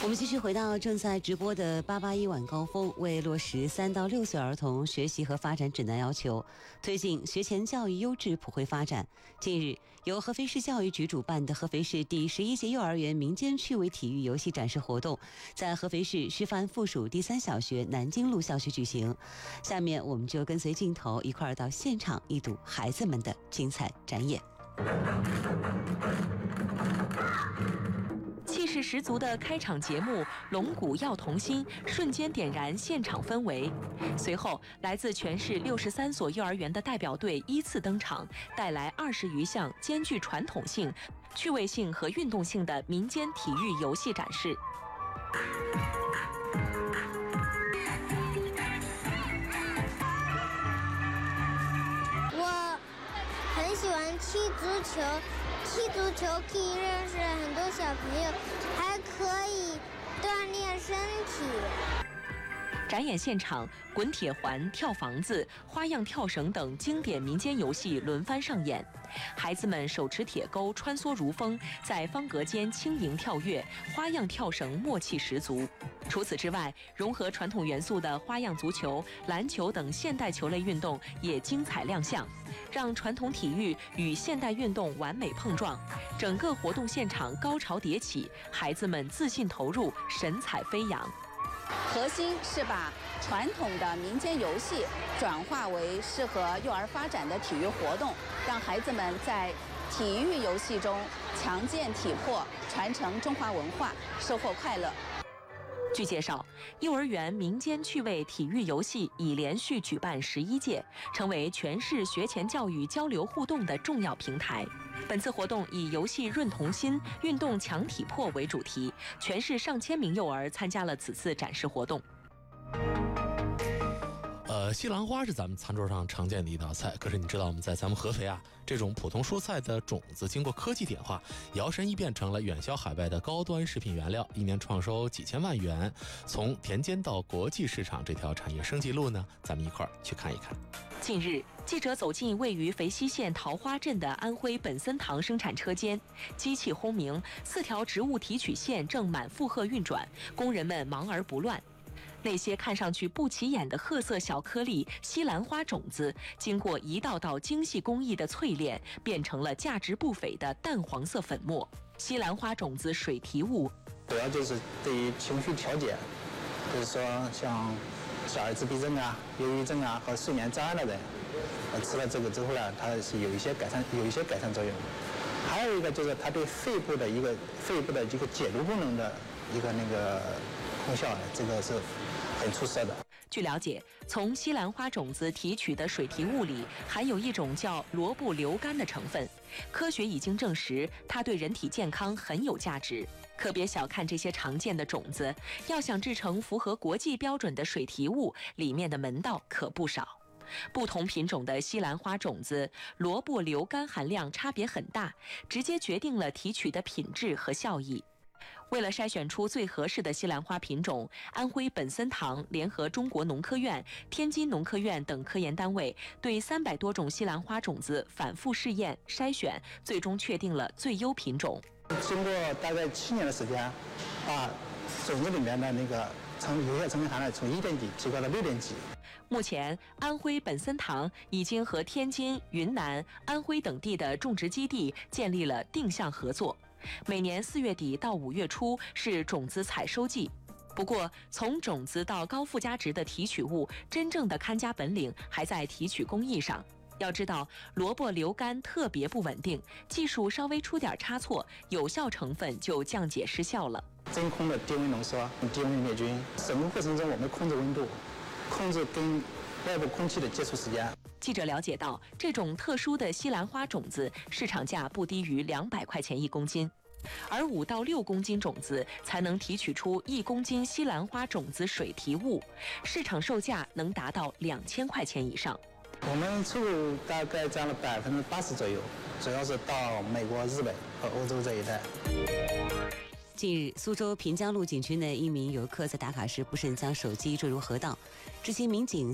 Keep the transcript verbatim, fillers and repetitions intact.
我们继续回到正在直播的八八一晚高峰，为落实三到六岁儿童学习和发展指南要求，推进学前教育优质普惠发展。近日，由合肥市教育局主办的合肥市第十一届幼儿园民间趣味体育游戏展示活动，在合肥市师范附属第三小学南京路校区举行。下面我们就跟随镜头一块儿到现场一睹孩子们的精彩展演。 气势十足的开场节目《龙鼓耀童心》瞬间点燃现场氛围。随后，来自全市六十三所幼儿园的代表队依次登场，带来二十余项兼具传统性、趣味性和运动性的民间体育游戏展示。 我很喜欢踢足球。踢足球可以认识很多小朋友，还可以锻炼身体。 展演现场，滚铁环、跳房子、花样跳绳等经典民间游戏轮番上演，孩子们手持铁钩穿梭如风，在方格间轻盈跳跃，花样跳绳默契十足。除此之外，融合传统元素的花样足球、篮球等现代球类运动也精彩亮相，让传统体育与现代运动完美碰撞。整个活动现场高潮迭起，孩子们自信投入，神采飞扬。 核心是把传统的民间游戏转化为适合幼儿发展的体育活动，让孩子们在体育游戏中强健体魄，传承中华文化，收获快乐。 据介绍，幼儿园民间趣味体育游戏已连续举办十一届，成为全市学前教育交流互动的重要平台。本次活动以游戏润童心、运动强体魄为主题，全市上千名幼儿参加了此次展示活动。 呃，西兰花是咱们餐桌上常见的一道菜，可是你知道我们在咱们合肥啊，这种普通蔬菜的种子经过科技点化，摇身一变成了远销海外的高端食品原料，一年创收几千万元。从田间到国际市场这条产业升级路呢，咱们一块儿去看一看。 近日，记者走进位于肥西县桃花镇的安徽本森堂生产车间，机器轰鸣，四条植物提取线正满负荷运转，工人们忙而不乱。那些看上去不起眼的褐色小颗粒西兰花种子，经过一道道精细工艺的淬炼，变成了价值不菲的淡黄色粉末。西兰花种子水提物主要就是对于情绪调节，比如说像小儿自闭症啊、忧郁症啊和睡眠障碍的人，呃，吃了这个之后呢，它是有一些改善，有一些改善作用。还有一个就是它对肺部的一个肺部的这个解毒功能的一个那个功效，这个是很出色的。 据了解，从西兰花种子提取的水提物里含有一种叫萝卜硫苷的成分，科学已经证实它对人体健康很有价值。可别小看这些常见的种子，要想制成符合国际标准的水提物，里面的门道可不少。不同品种的西兰花种子萝卜硫苷含量差别很大，直接决定了提取的品质和效益。为了筛选出最合适的西兰花品种，安徽本森堂联合中国农科院、天津农科院等科研单位，对三百多种西兰花种子反复试验筛选，最终确定了最优品种。 经过大概七年的时间，把种子里面的那个成有效成分含量从一点几提高到六点几。 目前，安徽本森堂已经和天津、云南、安徽等地的种植基地建立了定向合作。每年四月底到五月初是种子采收季。不过，从种子到高附加值的提取物，真正的看家本领还在提取工艺上。要知道，萝卜硫苷特别不稳定，技术稍微出点差错，有效成分就降解失效了。 真空的低温浓缩、低温灭菌，整个过程中我们控制温度，控制跟外部空气的接触时间。 记者了解到，这种特殊的西兰花种子市场价不低于两百块钱一公斤，而五到六公斤种子才能提取出一公斤西兰花种子水提物，市场售价能达到两千块钱以上。 我们出口大概占了百分之八十左右，主要是到美国、日本和欧洲这一带。 近日，苏州平江路景区内一名游客在打卡时不慎将手机坠入河道，执勤民警